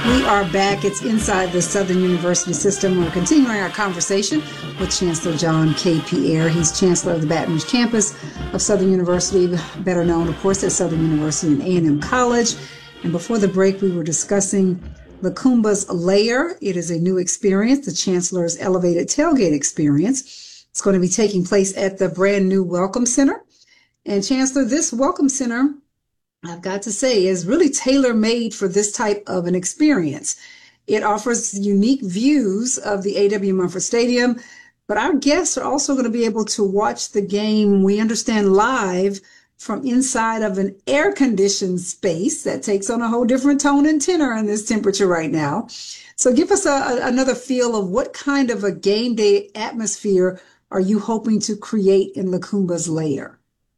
We are back. It's inside the Southern University system. We're continuing our conversation with Chancellor John K. Pierre. He's Chancellor of the Baton Rouge campus of Southern University, better known, of course, as Southern University and A&M College. And before the break, we were discussing Lacumba's Lair. It is a new experience, the Chancellor's Elevated Tailgate Experience. It's going to be taking place at the brand new Welcome Center. And Chancellor, this Welcome Center, I've got to say, is really tailor-made for this type of an experience. It offers unique views of the A.W. Mumford Stadium, but our guests are also going to be able to watch the game, we understand, live from inside of an air-conditioned space that takes on a whole different tone and tenor in this temperature right now. So give us another feel of what kind of a game day atmosphere are you hoping to create in Lacumba's Lair?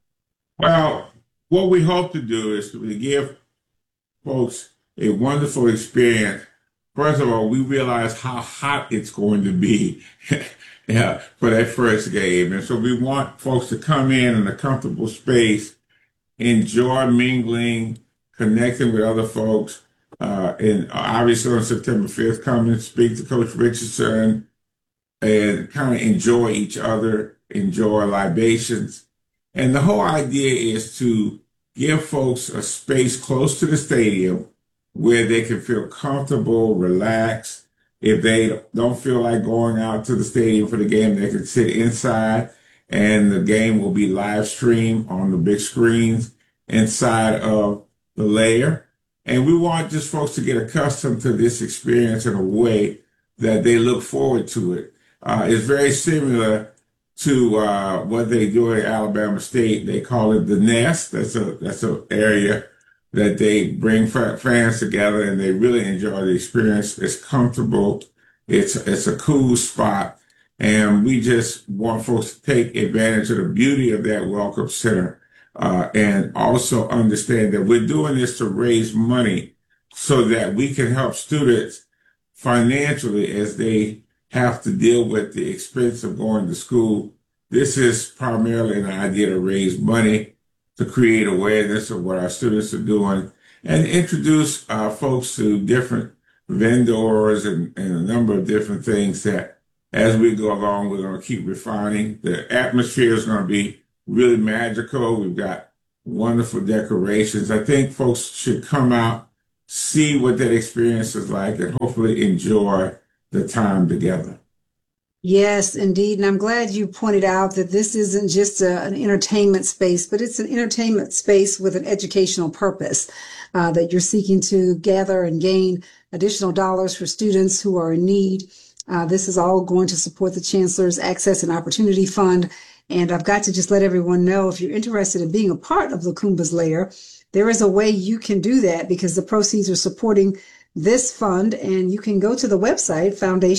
Well, what we hope to do is to give folks a wonderful experience. First of all, we realize how hot it's going to be for that first game. And so we want folks to come in a comfortable space, enjoy mingling, connecting with other folks. And obviously on September 5th, come and speak to Coach Richardson and kind of enjoy each other, enjoy libations. And the whole idea is to give folks a space close to the stadium where they can feel comfortable, relaxed. If they don't feel like going out to the stadium for the game, they can sit inside and the game will be live streamed on the big screens inside of the Lair. And we want just folks to get accustomed to this experience in a way that they look forward to it. It's very similar to what they do at Alabama State. They call it the Nest. That's an area that they bring fans together, and they really enjoy the experience. It's comfortable. It's a cool spot, and we just want folks to take advantage of the beauty of that Welcome Center, and also understand that we're doing this to raise money so that we can help students financially as they have to deal with the expense of going to school. This is primarily an idea to raise money, to create awareness of what our students are doing, and introduce folks to different vendors and a number of different things that as we go along, we're going to keep refining. The atmosphere is going to be really magical. We've got wonderful decorations. I think folks should come out, see what that experience is like, and hopefully enjoy the time together. Yes, indeed. And I'm glad you pointed out that this isn't just an entertainment space, but it's an entertainment space with an educational purpose, that you're seeking to gather and gain additional dollars for students who are in need. This is all going to support the Chancellor's Access and Opportunity Fund. And I've got to just let everyone know, if you're interested in being a part of Lacumba's Lair, there is a way you can do that because the proceeds are supporting this fund, and you can go to the website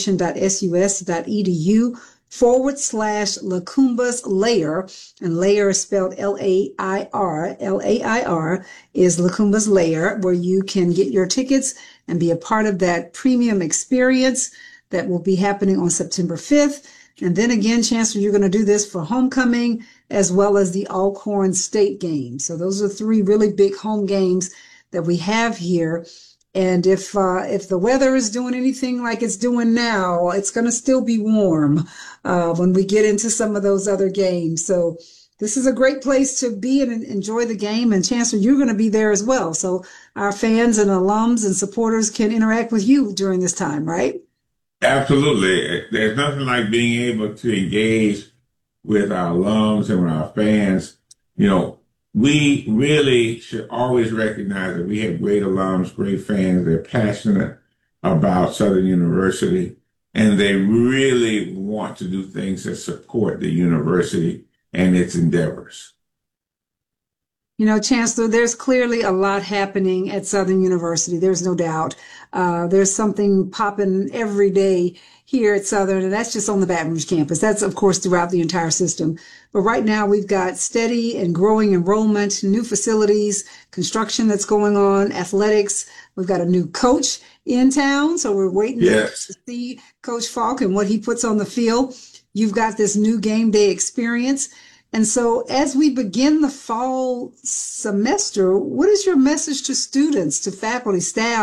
foundation.sus.edu/Lacumba's Lair, and Lair is spelled L-A-I-R. L-A-I-R is Lacumba's Lair, where you can get your tickets and be a part of that premium experience that will be happening on September 5th. And then again, Chancellor, you're going to do this for homecoming as well as the Alcorn State game. So those are three really big home games that we have here. And if the weather is doing anything like it's doing now, it's going to still be warm when we get into some of those other games. So this is a great place to be and enjoy the game. And Chancellor, you're going to be there as well. So our fans and alums and supporters can interact with you during this time, right? Absolutely. There's nothing like being able to engage with our alums and with our fans. You know, we really should always recognize that we have great alums, great fans. They're passionate about Southern University, and they really want to do things that support the university and its endeavors. You know, Chancellor, there's clearly a lot happening at Southern University. There's no doubt. There's something popping every day here at Southern, and that's just on the Baton Rouge campus. That's, of course, throughout the entire system. But right now, we've got steady and growing enrollment, new facilities, construction that's going on, athletics. We've got a new coach in town, so we're waiting to see Coach Falk and what he puts on the field. You've got this new game day experience. And so as we begin the fall semester, what is your message to students, to faculty, staff,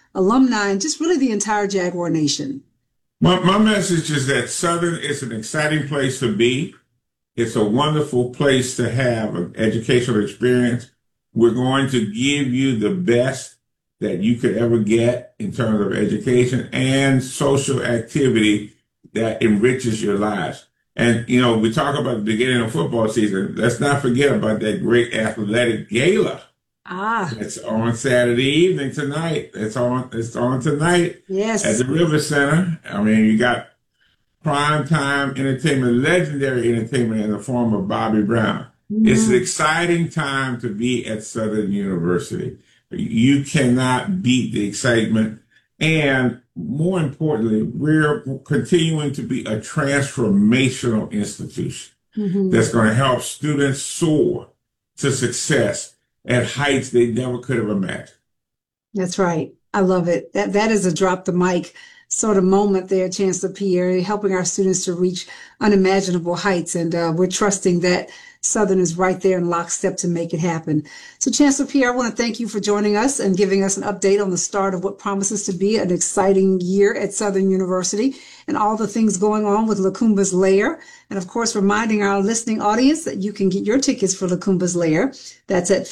alumni, and just really the entire Jaguar Nation? My message is that Southern is an exciting place to be. It's a wonderful place to have an educational experience. We're going to give you the best that you could ever get in terms of education and social activity that enriches your lives. And, you know, we talk about the beginning of football season. Let's not forget about that great athletic gala. It's on Saturday evening tonight. It's on tonight. Yes. At the River Center. I mean, you got primetime entertainment, legendary entertainment in the form of Bobby Brown. It's an exciting time to be at Southern University. You cannot beat the excitement. And more importantly, we're continuing to be a transformational institution that's going to help students soar to success at heights they never could have imagined. That's right. I love it. That is a drop the mic sort of moment there, Chancellor Pierre, helping our students to reach unimaginable heights. And we're trusting that Southern is right there in lockstep to make it happen. So, Chancellor Pierre, I want to thank you for joining us and giving us an update on the start of what promises to be an exciting year at Southern University and all the things going on with Lacumba's Lair. And of course, reminding our listening audience that you can get your tickets for Lacumba's Lair. That's at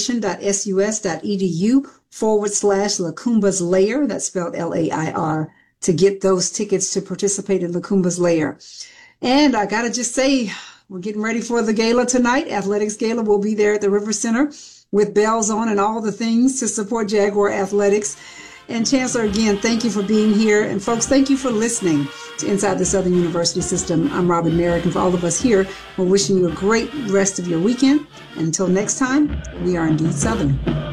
foundation.sus.edu/Lacumba's Lair. That's spelled Lair, to get those tickets to participate in Lacumba's Lair. And I got to just say, we're getting ready for the gala tonight. Athletics Gala will be there at the River Center with bells on and all the things to support Jaguar athletics. And Chancellor, again, thank you for being here. And folks, thank you for listening to Inside the Southern University System. I'm Robin Merrick, and for all of us here, we're wishing you a great rest of your weekend. And until next time, we are indeed Southern.